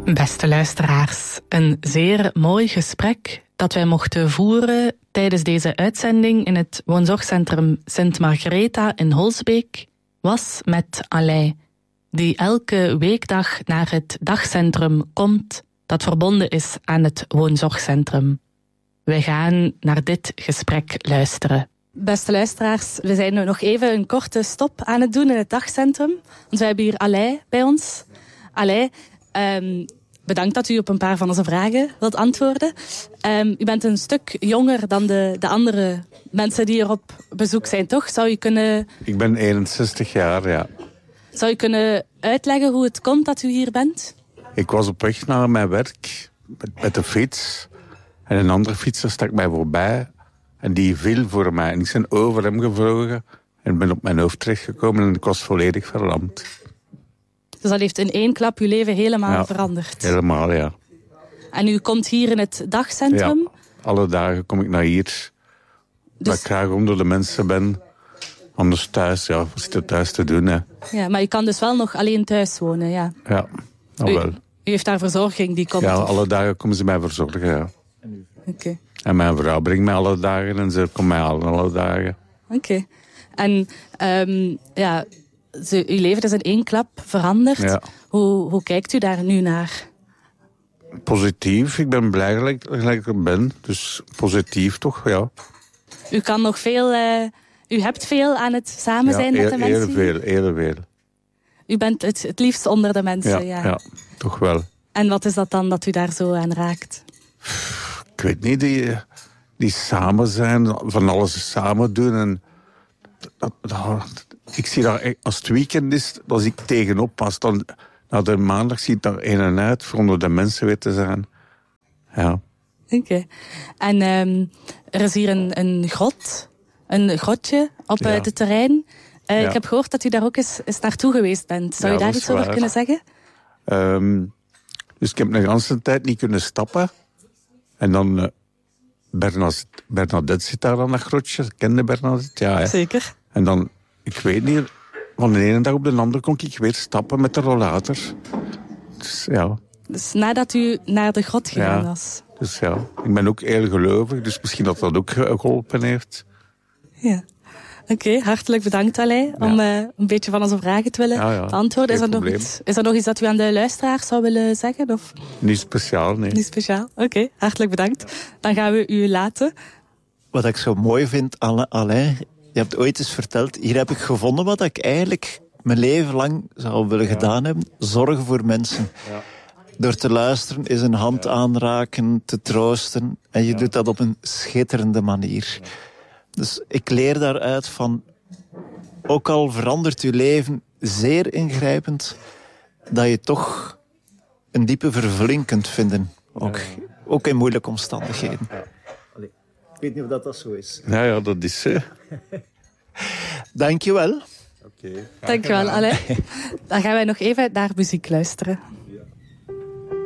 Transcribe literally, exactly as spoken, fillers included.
Beste luisteraars, een zeer mooi gesprek dat wij mochten voeren tijdens deze uitzending in het woonzorgcentrum Sint Margaretha in Holsbeek was met Alain, die elke weekdag naar het dagcentrum komt dat verbonden is aan het woonzorgcentrum. Wij gaan naar dit gesprek luisteren. Beste luisteraars, we zijn nu nog even een korte stop aan het doen in het dagcentrum. Want we hebben hier Alain bij ons. Alain, um, bedankt dat u op een paar van onze vragen wilt antwoorden. Um, u bent een stuk jonger dan de, de andere mensen die hier op bezoek zijn, toch? Zou u kunnen... Ik ben eenenzestig jaar, ja. Zou u kunnen uitleggen hoe het komt dat u hier bent? Ik was op weg naar mijn werk met, met de fiets. En een andere fietser stak mij voorbij. En die viel voor mij. En ik ben over hem gevlogen. En ben op mijn hoofd terechtgekomen en ik was volledig verlamd. Dus dat heeft in één klap uw leven helemaal ja, veranderd? Helemaal, ja. En u komt hier in het dagcentrum? Ja, alle dagen kom ik naar hier. Dus... Dat ik graag onder de mensen ben. Anders thuis, ja, wat zit er thuis te doen, hè. Ja, maar u kan dus wel nog alleen thuis wonen, ja? Ja, nou wel. U, u heeft daar verzorging, die komt? Ja, of? alle dagen komen ze mij verzorgen, ja. Oké. Okay. En mijn vrouw brengt mij alle dagen en ze komt mij halen alle dagen. Oké. Okay. En um, ja, ze, uw leven is in één klap veranderd. Ja. Hoe, hoe kijkt u daar nu naar? Positief. Ik ben blij gelijk, gelijk ik ben. Dus positief toch, ja. U kan nog veel... Uh, u hebt veel aan het samen zijn ja, met de mensen? Heel veel, heel veel. U bent het, het liefst onder de mensen, ja, ja. Ja, toch wel. En wat is dat dan dat u daar zo aan raakt? Ik weet niet, die, die samen zijn, van alles samen doen. En dat, dat, ik zie dat als het weekend is, dat ik tegenop. Als dan na de maandag ziet er een en uit voor onder de mensen weer te zijn. Ja. Oké. Okay. En um, er is hier een, een grot, een grotje op ja. het terrein. Uh, ja. Ik heb gehoord dat u daar ook eens, eens naartoe geweest bent. Zou ja, je daar iets over kunnen zeggen? Um, dus ik heb de hele tijd niet kunnen stappen. En dan... Uh, Bernadette, Bernadette zit daar aan dat grotje. Kende Bernadette? Ja, hè. Zeker. En dan, ik weet niet, van de ene dag op de andere kon ik weer stappen met de rollator. Dus ja. Dus nadat u naar de grot gegaan ja, was? Dus ja, ik ben ook heel gelovig, dus misschien dat dat ook geholpen heeft. Ja. Oké, okay, hartelijk bedankt Alain, ja. om uh, een beetje van onze vragen te willen ja, ja. beantwoorden. Is er, nog iets, is er nog iets dat u aan de luisteraars zou willen zeggen? Of? Niet speciaal, nee. Niet speciaal, oké, okay, hartelijk bedankt. Dan gaan we u laten. Wat ik zo mooi vind, Alain, je hebt ooit eens verteld, hier heb ik gevonden wat ik eigenlijk mijn leven lang zou willen ja. gedaan hebben. Zorgen voor mensen. Ja. Door te luisteren, is een hand ja. aanraken, te troosten. En je ja. doet dat op een schitterende manier. Ja. Dus ik leer daaruit van, ook al verandert je leven zeer ingrijpend, dat je toch een diepe vervulling kunt vinden. Ook, ja. ook in moeilijke omstandigheden. Ja. Ja. Ik weet niet of dat, dat zo is. Ja, ja, dat is zo. Dank je wel. Okay, Dank je wel, Alain. Dan gaan wij nog even naar muziek luisteren.